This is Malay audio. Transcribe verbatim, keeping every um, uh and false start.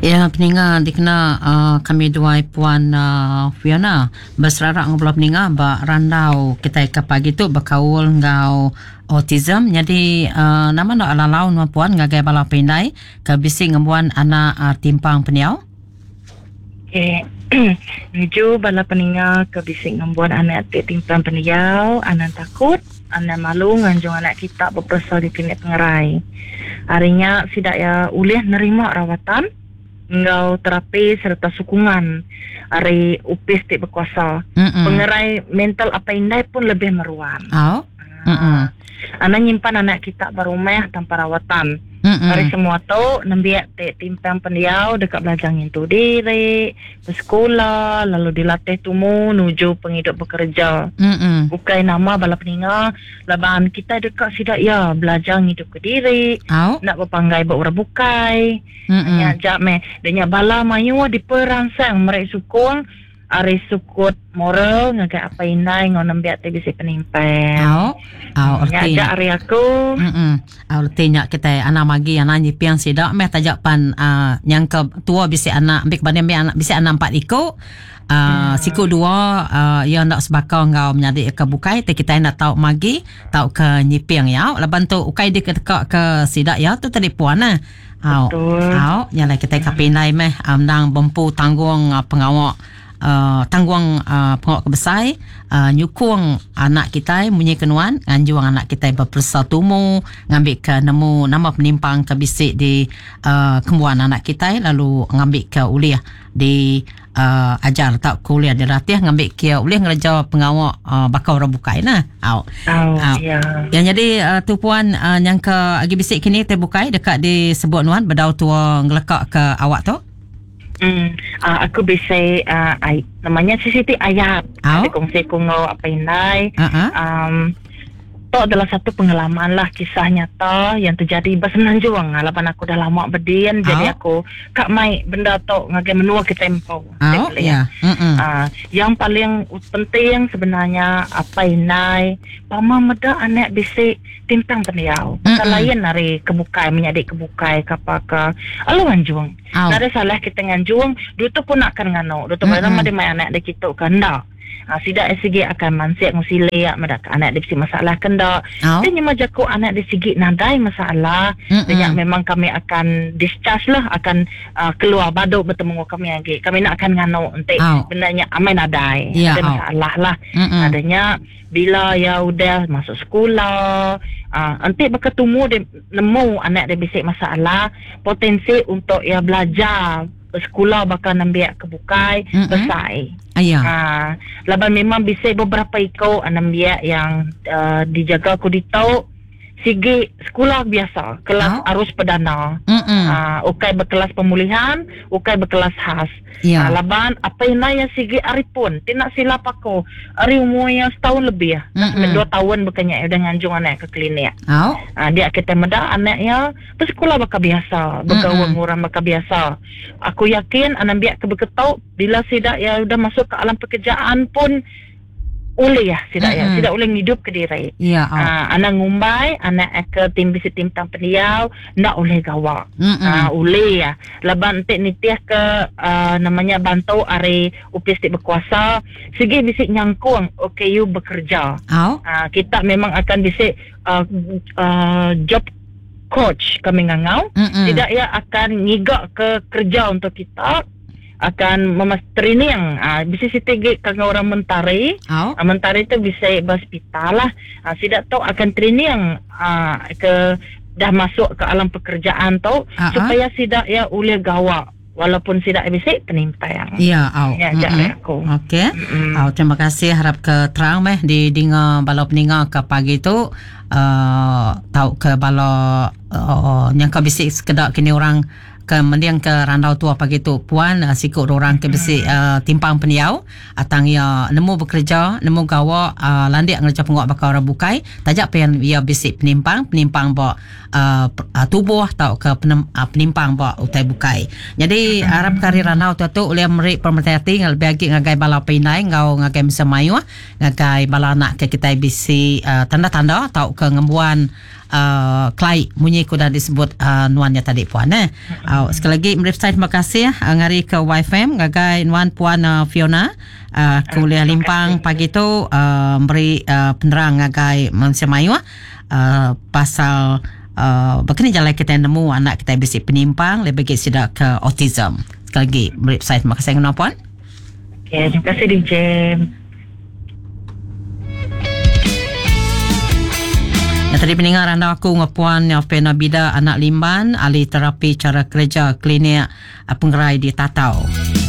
Ya, peninga dikena uh, kami dua puan uh, Fiona berserarak ngobrol peninga ba randau kita ke pagi tu berkaul ngau autism. Jadi uh, nama nak alalau no puan ngagai bala pendai ke bising ngembuan anak uh, timpang peniau. Okay. Nuju bala peninga ke bising ngembuan anak timpang peniau, anak takut, anak malu nganjung anak kita berpersal di klinik pengerai. Harinya sidak ya ulih nerima rawatan ngau terapi serta sokongan hari upis tik berkuasa. Mm-mm. Pengerai mental apa indai pun lebih meruan. Oh. Uh, anak nyimpan anak kita berumah tanpa rawatan. Mm-mm. Hari semua tu nembiak tik timpang pendiau dekat belajar ngintu diri, bersekolah, lalu dilatih tumu nuju penghidup bekerja. Mm-mm. Bukai nama bala peninga laban kita dekat sidak ya belajar ngidup ke diri. Oh. Nak berpanggai buat orang bukai. Nya jak me denya bala mayu diperangsang mereka sukung ari sukut moral ngagai apa indai ngau nembiak te bisi penimpang. Oh. Oh, nya jak ari aku. Mm. Au tanya kita anak magi anak nyipiang sidak meh tajak pan uh, yang ke tua bisi anak ambik banding anak bisi anak empat iko. Uh, hmm. Siku dua uh, yang nak sebakau ngau menjadi ke bukai te kita nak tahu magi tahu ke nyipiang ya laban tu ukai dia ke ke sidak ya tu tadi puan nah. Au. Au nyala kita kapinai meh amdang bempu tanggung uh, pengawak uh, tanggung uh, pengawak kebesai uh, nyukung anak kita munyi kenuan nganjuang anak kita berpersatumu ngambil ke nemu nama penimpang ke bisik di uh, kembuan anak kita lalu ngambil ke uliah di uh, ajar tak kuliah di ratih ngambil ke uliah ngerja pengawak uh, bakal orang bukai nah. Au. Oh, ya. Yang jadi uh, tu puan uh, yang ke agi bisik kini terbukai dekat di sebut nuan bedau tua ngelekak ke awak tu. Hmm, uh, aku bisa uh, ay, namanya C C T V ayat. Oh. Ada kongsi kongau apa indai. Uh-huh. Um, itu adalah satu pengalaman lah kisah nyata yang terjadi bersenanjuang. Lapan aku dah lama berdiam, oh. Jadi aku kak mai benda tu ngagai menua ke tempo. Oh, ya. Yeah. Uh, yang paling penting sebenarnya apa indai pama meda anak bisik timpang peniau. Selain dari kebukai menjadi kebukai kapaka alu nganjuang. Oh. Nada salah kita nganjuang, du tu pun akan ngano. Du tu mana dia mai anak dia kita kanda. Ha, sidak S G akan mansiak ngusile madak anak dia bisi masalah kenda. Oh. Dan nyama jaku anak dia sigi nadai masalah. Dan memang kami akan discharge lah akan uh, keluar baduk bertemu kami lagi. Kami nak akan ngano untuk oh. bendanya amai nadai. Yeah, ada masalah oh. lah. Mm-mm. Adanya bila ya udah masuk sekolah, uh, nanti berketemu dia nemu anak dia bisik masalah, potensi untuk ya belajar sekolah bakal nambiak kebukai besai. Ayah. Ha, laban memang bisa beberapa ikau nambiak yang uh, dijaga aku ditau sigi sekolah biasa, kelas oh. arus perdana. Uh, ukai berkelas pemulihan, ukai berkelas khas. Yeah. Uh, laban apa yang yang sigi ari pun tidak silap aku. Ari umurnya setahun lebih ya. Mm-mm. Dua tahun bukannya udah nganjung anak ke klinik. Oh. Uh, dia kita meda anaknya bersekolah bakal biasa, bergaul orang bakal biasa. Aku yakin anak biak kebeketau bila sidak ya udah masuk ke alam pekerjaan pun oleh ya sidak mm-hmm. ya tidak boleh hidup ke diri. Yeah, oh. uh, anak ngumbai anak ke tim bisi tim tang peniau ndak oleh gawa. Mm-hmm. Uh, oleh ya laban tek nitiah ke uh, namanya bantu ari upis tik berkuasa segi bisi nyangkung okay you bekerja. Oh. Uh, kita memang akan bisi uh, uh, job coach kami ngangau. Mm-hmm. Tidak ya akan ngigak ke kerja untuk kita akan memas training ah uh, bisa sitege kang orang mentari. Oh. Uh, mentari itu bisa hospital lah. Uh, sidak tahu akan training ah uh, ke dah masuk ke alam pekerjaan tau uh-huh. supaya sidak ya ulih gawa walaupun sidak bisa penimpang. Ya, au. Ya, mm-hmm. aku. Okey. Mm-hmm. Au, terima kasih harap ke terang meh di dinga bala peninga ke pagi tu uh, tahu ke bala uh, yang ke bisik sekedar kini orang ke mendiang ke randau tua pagi tu puan uh, sikut orang ke besi uh, timpang peniau atang ya nemu bekerja nemu gawa uh, landik ngerja pengok bakal orang bukai tajak pen ya besi penimpang penimpang ba uh, uh, tubuh tau ke penem, uh, penimpang ba utai bukai jadi harap kari randau tu tu oleh merik pemerhati ngal bagi ngagai bala pinai ngau ngagai bisa mayu ngagai bala nak ke kita bisi uh, tanda-tanda tau ke ngembuan uh, Klai munyi ko dah disebut uh, nuannya tadi puan eh. Uh, sekali lagi website terima kasih uh, ngari ke Y F M ngagai nuan puan uh, Fiona uh, kuliah limpang pagi tu uh, beri uh, penerang ngagai Malaysia Melayu uh, pasal uh, begini jalan kita nemu anak kita bisik penyimpang lebih bagi sidak ke autism. Sekali lagi website terima kasih nuan puan. Okay, terima kasih D J. Yang tadi pendengar anda aku ngapuan Fiona Bida anak Limban ahli terapi cara kerja klinik penggerai di Tatau.